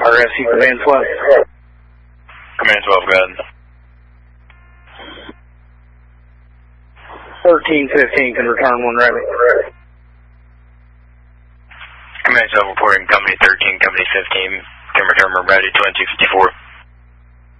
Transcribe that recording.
RSU Command 12. Command 12, go ahead. 1315 can return one ready. Command 12 reporting Company 13, Company 15, can return when ready, 2254.